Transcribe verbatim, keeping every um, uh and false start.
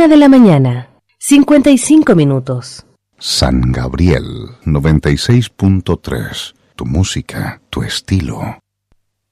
Una de la mañana, cincuenta y cinco minutos. San Gabriel noventa y seis punto tres. Tu música, tu estilo.